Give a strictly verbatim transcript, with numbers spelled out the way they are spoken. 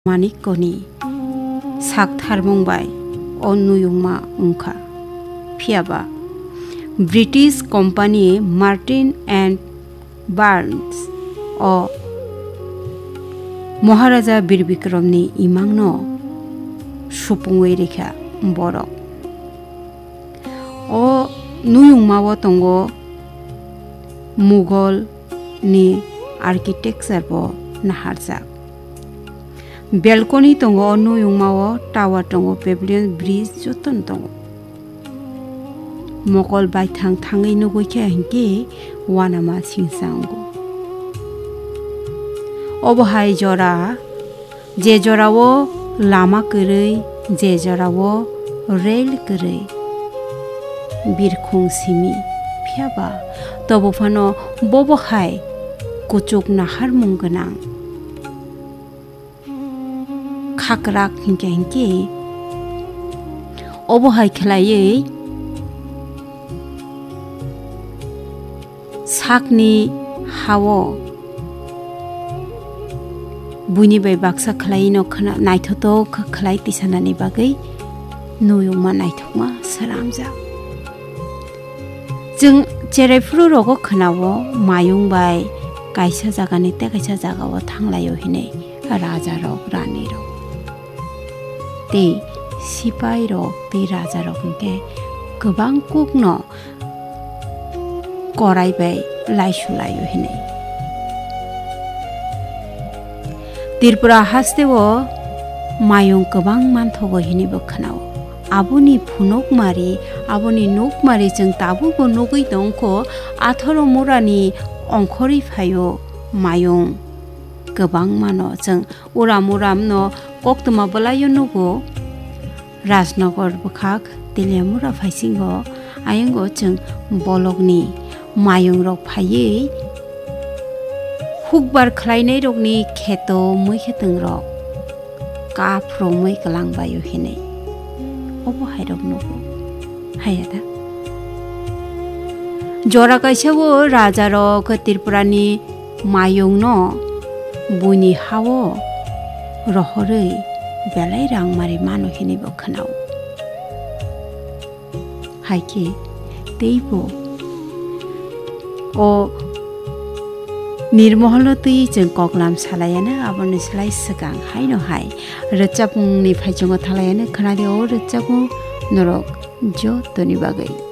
मानिकनि साकथारमंबाय a नुयुंमा उंखा फियाबा British company Martin and Barnes अ महाराजा बिरबिक्रमनि इमांनो सुपुंगै रेखा बरक अ नुयुंमाव तंगो मुगल नि architecture बो नाहारजाक बेलकनी तंगो नुयुंमाव tower तंगो pavilion bridge जतन तंगो मकल बायथां थांगै नुगैखे हिंके वानामा सिंसांगो अबहाय जरा जे जरावो लामा करै जे जरावो रेल करै बिरखं सिमी फियाबा तबफानो बबहाय कुचुक नाहार मुंगोनां खाकराक हिंके हिंके अबहाय खलायै साकनि हावो बुनिबाय बाक्सा खलायनो खना नायथतो खलाय तिसानानि बागै नुयुंमा नायथमा सरामजा जों जेरैफ्रु रगो खनावो मायुंबाय कायसा जागानि ते कायसा जागावो थांलायो हिनै राजा रग रानी रग ते सिपाही रग ते राजा रग हिंके गोबां कुकनो करायबाय लायसुलायो हिनै त्रिपुरा हास्तेवो मायुं गोबां मानथगो हिनैबो खोनावो आबुनि फुनकमारि आबुनि नकमारि जों दाबुबो नगै दंखो आथरो मुरानि अंखरि फायो मायुं गोबां मानो जों उराम उराम न कक्तमा बलायो नुगो राजनगर बखाक दिलियामुरा फाइसिंगो आयंगो जों बलगनि मायुं रग फायै हुकबार खलायनाय रगनि खेतो मै खेतों रग काफ्रो मै गलांबायो हिनै अबहाय रग नुगो हायादा जरा कायसावो राजा रग त्रिपुरानि मायुं न बुनि हावो रहरै बेलाय रांमारि मानो हिनैबो खोनाव हायके दैबो अ निर्महल तै जों कगलाम सालायानो आबोनो सलाय सिगां हाय न हाय रोजाबुंनि फायजोंगो थालायानो खोनादेव रोजाबुं नरक ज तनि बागै